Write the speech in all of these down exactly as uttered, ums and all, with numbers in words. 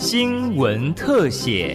新闻特写。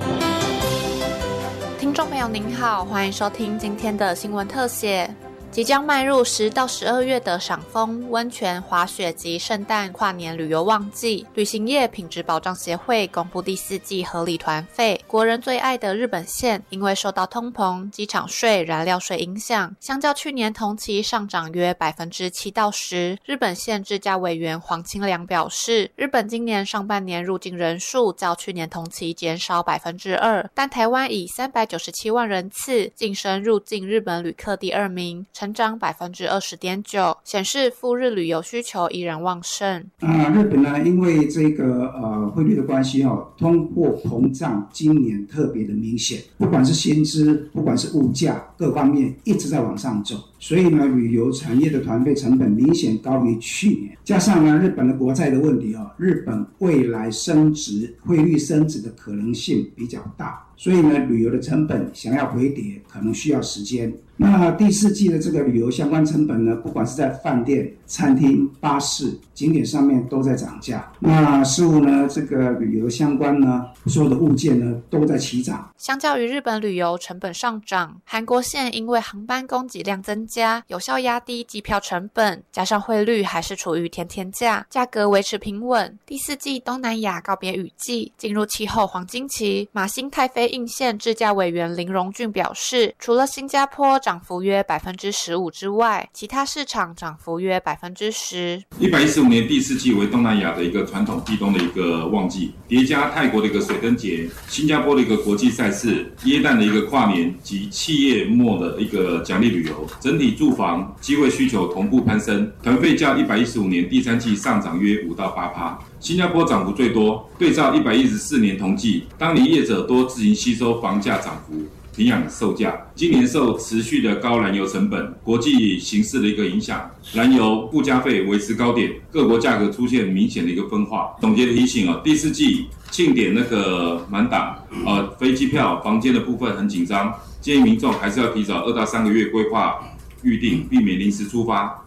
听众朋友您好，欢迎收听今天的新闻特写。即将迈入十到十二月的赏枫、温泉、滑雪及圣诞跨年旅游旺季，旅行业品质保障协会公布第四季合理团费。国人最爱的日本线，因为受到通膨、机场税、燃料税影响，相较去年同期上涨约百分之七到十。日本线质价委员黄清良表示，日本今年上半年入境人数较去年同期减少百分之二，但台湾以三百九十七万人次晋升入境日本旅客第二名。成长百分之二十点九，显示赴日旅游需求依然旺盛。 啊、呃，日本呢，因为这个呃汇率的关系哦，通货膨胀今年特别的明显，不管是薪资，不管是物价，各方面一直在往上走。所以呢，旅游产业的团费成本明显高于去年，加上呢日本的国债的问题哦，日本未来升值、汇率升值的可能性比较大。所以呢，旅游的成本想要回跌，可能需要时间。那第四季的这个旅游相关成本呢，不管是在饭店、餐厅、巴士、景点上面都在涨价。那似乎呢，这个旅游相关呢，所有的物件呢都在齐涨。 相较于日本旅游成本上涨，韩国线因为航班供给量增加，有效压低机票成本，加上汇率还是处于甜甜价，价格维持平稳。第四季东南亚告别雨季，进入气候黄金期。马新太飞印线质价委员林荣俊表示，除了新加坡涨幅约百分之十五之外，其他市场涨幅约百分之十。 一百一十五年第四季为东南亚的一个传统避冬的一个旺季，叠加泰国的一个水灯节、新加坡的一个国际赛事、耶诞的一个跨年及企业末的一个奖励旅游，整体住房机会需求同步攀升，团费较一百一十五年第三季上涨约五到八趴。新加坡涨幅最多，对照一百一十四年同季，当年业者多自行吸收房价涨幅，平养售价。今年受持续的高燃油成本、国际形势的一个影响，燃油附加费维持高点，各国价格出现明显的一个分化。总结的提醒哦，第四季庆典那个满档，呃，飞机票、房间的部分很紧张，建议民众还是要提早二到三个月规划预定，避免临时出发。